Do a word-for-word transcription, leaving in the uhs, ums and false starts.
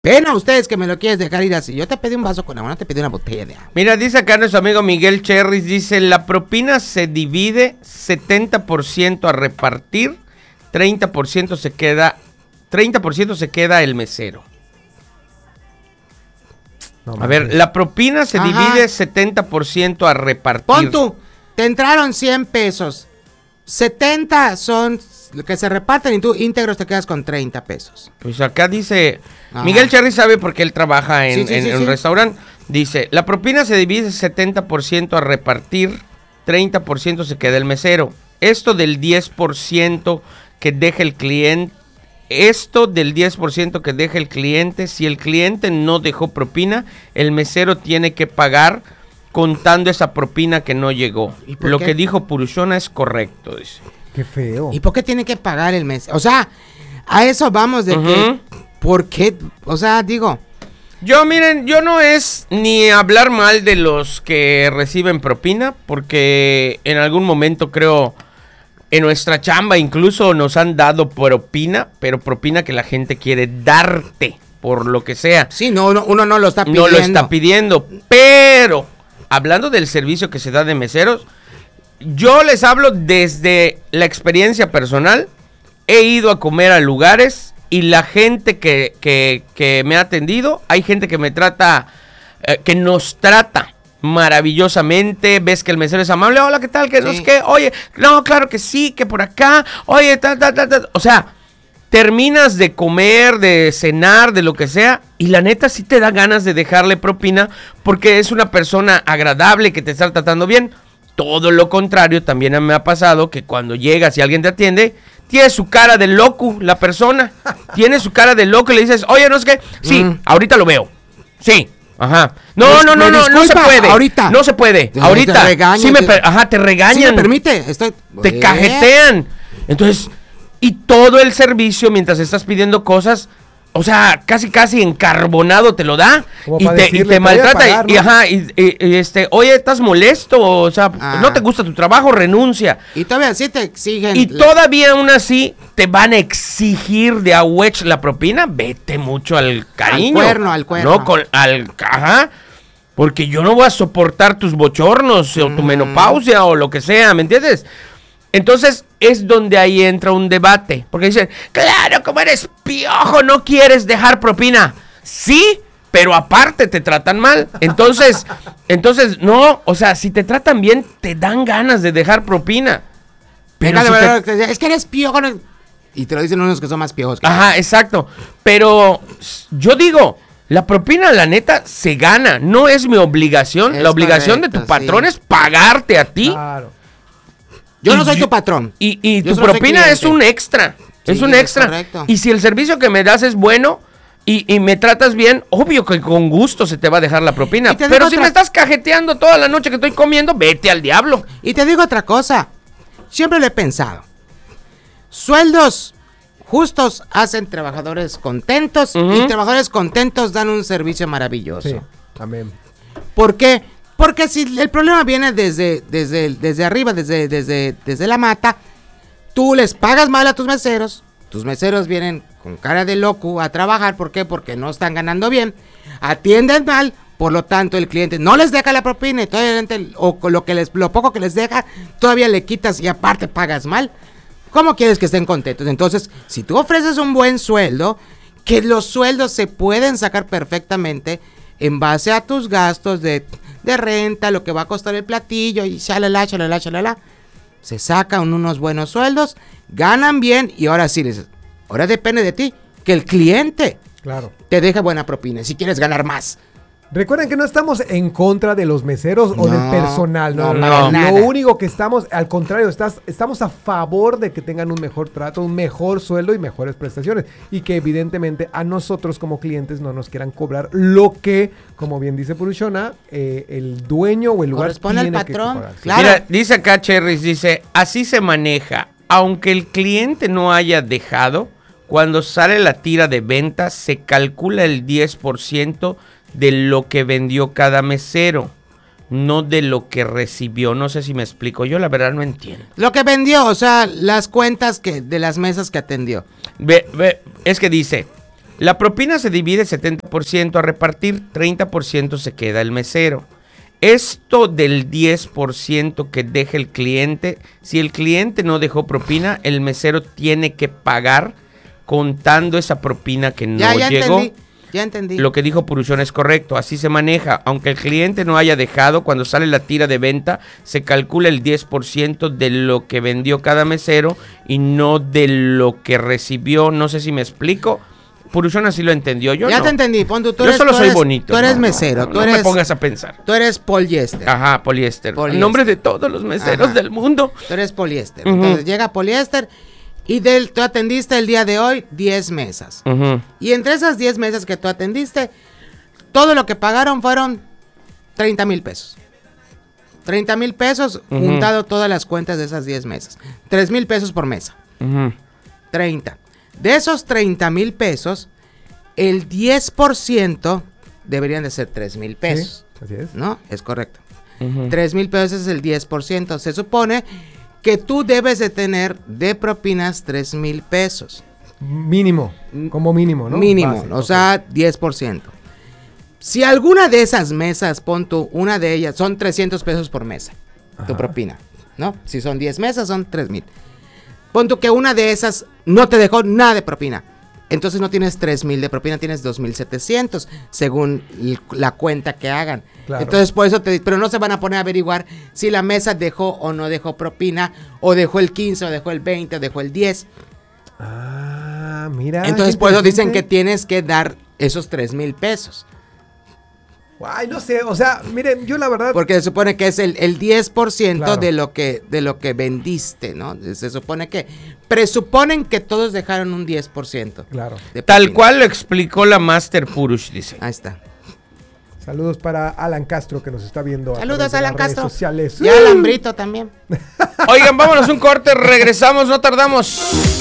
pena ustedes que me lo quieres dejar ir así. Yo te pedí un vaso con agua, no te pedí una botella de agua. Mira, dice acá nuestro amigo Miguel Cherris, dice, la propina se divide setenta por ciento a repartir, treinta por ciento se queda, treinta por ciento se queda el mesero. No, a ver, la propina se Ajá. divide setenta por ciento a repartir. Pon tú, te entraron cien pesos, setenta son que se reparten y tú íntegros te quedas con treinta pesos. Pues acá dice, Ajá. Miguel Cherry sabe porque él trabaja en, sí, sí, en, sí, en sí. un restaurante. Dice, la propina se divide setenta por ciento a repartir, treinta por ciento se queda el mesero. Esto del diez por ciento que deja el cliente, esto del diez por ciento que deja el cliente, si el cliente no dejó propina, el mesero tiene que pagar contando esa propina que no llegó. Lo qué? que dijo Purushona es correcto, dice. Qué feo. ¿Y por qué tiene que pagar el mes? O sea, a eso vamos de uh-huh. que, ¿por qué? O sea, digo. Yo, miren, yo no es ni hablar mal de los que reciben propina, porque en algún momento creo, en nuestra chamba incluso nos han dado propina, pero propina que la gente quiere darte, por lo que sea. Sí, no, no uno no lo está pidiendo. No lo está pidiendo, pero hablando del servicio que se da de meseros, yo les hablo desde la experiencia personal. He ido a comer a lugares y la gente que, que, que me ha atendido, hay gente que me trata, eh, que nos trata maravillosamente. Ves que el mesero es amable, hola, ¿qué tal? ¿Qué sí. no sé qué? Oye, no, claro que sí, que por acá, oye, tal, tal, tal, tal. O sea, terminas de comer, de cenar, de lo que sea, y la neta sí te da ganas de dejarle propina porque es una persona agradable que te está tratando bien. Todo lo contrario, también me ha pasado que cuando llegas y alguien te atiende, tiene su cara de loco la persona. Tiene su cara de loco y le dices, oye, no sé qué. Sí, mm. ahorita lo veo. Sí, ajá. No, me, no, no, no, no se puede. Ahorita. No se puede. Te, ahorita. Te regañan, sí me, te, ajá, te regañan. Sí me permite. Estoy, te ¿eh? cajetean. Entonces, y todo el servicio mientras estás pidiendo cosas, o sea, casi casi encarbonado te lo da y te, y te maltrata pagar, y, ¿no? y ajá, y, y, y este, oye, estás molesto, o sea, ah. no te gusta tu trabajo, renuncia. Y todavía sí te exigen. Y la... todavía aún así te van a exigir de a huech la propina, vete mucho al cariño. Al cuerno, al cuerno. No, con, al, ajá, porque yo no voy a soportar tus bochornos mm. o tu menopausia o lo que sea, ¿me entiendes? Entonces es donde ahí entra un debate, porque dicen, claro, como eres piojo, no quieres dejar propina. Sí, pero aparte te tratan mal. Entonces, entonces no, o sea, si te tratan bien, te dan ganas de dejar propina. Pero si verdad, te... es que eres piojo. No... Y te lo dicen unos que son más piojos. Que Ajá, exacto. Pero yo digo, la propina, la neta, se gana. No es mi obligación. Es la obligación correcto, de tu patrón sí. es pagarte a ti. Claro. Yo y no soy yo, tu patrón. Y, y tu propina es un extra. Sí, es un extra. Es y si el servicio que me das es bueno y, y me tratas bien, obvio que con gusto se te va a dejar la propina. Pero si otra... me estás cajeteando toda la noche que estoy comiendo, vete al diablo. Y te digo otra cosa. Siempre lo he pensado. Sueldos justos hacen trabajadores contentos uh-huh. y trabajadores contentos dan un servicio maravilloso. Sí, amén. ¿Por qué? Porque si el problema viene desde, desde, desde arriba, desde, desde, desde la mata, tú les pagas mal a tus meseros, tus meseros vienen con cara de loco a trabajar, ¿por qué? Porque no están ganando bien, atienden mal, por lo tanto el cliente no les deja la propina, y todavía, o lo, que les, lo poco que les deja, todavía le quitas y aparte pagas mal. ¿Cómo quieres que estén contentos? Entonces, si tú ofreces un buen sueldo, que los sueldos se pueden sacar perfectamente en base a tus gastos de... de renta, lo que va a costar el platillo y shalala, shalala, shalala. Se sacan unos buenos sueldos, ganan bien y ahora sí, les, ahora depende de ti, que el cliente claro. te deje buena propina si quieres ganar más. Recuerden que no estamos en contra de los meseros no, o del personal, no, no, no. Lo único que estamos, al contrario, estás, estamos a favor de que tengan un mejor trato, un mejor sueldo y mejores prestaciones. Y que evidentemente a nosotros como clientes no nos quieran cobrar lo que, como bien dice Purushona, eh, el dueño o el lugar corresponde tiene al patrón. Que cobrar. Claro. Mira, dice acá Cherris, dice, así se maneja. Aunque el cliente no haya dejado, cuando sale la tira de ventas, se calcula el diez por ciento de lo que vendió cada mesero, no de lo que recibió. No sé si me explico, yo la verdad no entiendo. Lo que vendió, o sea, las cuentas que de las mesas que atendió. Ve, ve, es que dice, La propina se divide setenta por ciento a repartir, treinta por ciento se queda el mesero. Esto del diez por ciento que deja el cliente, si el cliente no dejó propina, el mesero tiene que pagar contando esa propina que no Ya, ya llegó. entendí, ya entendí. Lo que dijo Purushón es correcto, así se maneja. Aunque el cliente no haya dejado, cuando sale la tira de venta, se calcula el diez por ciento de lo que vendió cada mesero y no de lo que recibió. No sé si me explico. Purushón así lo entendió, yo ya no. te entendí, pon tú, tú Yo eres, solo tú soy eres- bonito. Tú eres no, mesero, no, tú no eres... me pongas a pensar. Tú eres poliéster. Ajá, poliéster. Poliéster. En nombre de todos los meseros Ajá. del mundo. Tú eres poliéster. Ujú. Entonces llega poliéster y del, tú atendiste el día de hoy diez mesas. Ujú. Y entre esas diez mesas que tú atendiste, todo lo que pagaron fueron treinta mil pesos. treinta mil pesos Ujú. juntado todas las cuentas de esas diez mesas. tres mil pesos por mesa. Ujú. treinta. De esos treinta mil pesos, el diez por ciento deberían de ser tres mil pesos. Sí, así es. ¿No? Es correcto. Ujú. tres mil pesos es el diez por ciento. Se supone que tú debes de tener de propinas tres mil pesos. Mínimo, como mínimo, ¿no? Mínimo, Base, o ok. sea, diez por ciento. Si alguna de esas mesas, pon tú, una de ellas, son trescientos pesos por mesa, tu Ajá. propina, ¿no? Si son diez mesas, son tres mil. Pon tú que una de esas no te dejó nada de propina. Entonces no tienes tres mil de propina, tienes dos mil setecientos, según l- la cuenta que hagan. Claro. Entonces por eso te pero no se van a poner a averiguar si la mesa dejó o no dejó propina, o dejó el quince, o dejó el veinte, o dejó el diez. Ah, mira. Entonces qué por eso dicen que inteligente. tienes que dar esos tres mil pesos. Ay, no sé, o sea, miren, yo la verdad... Porque se supone que es el, el diez por ciento Claro. de lo que de lo que vendiste, ¿no? Se supone que presuponen que todos dejaron un diez por ciento. Claro. de Tal propina. cual lo explicó la Master Purush, dice. Ahí está. Saludos para Alan Castro que nos está viendo. a Saludos, través de Alan las redes Castro. sociales. Y Alambrito también. Oigan, vámonos un corte, regresamos, no tardamos.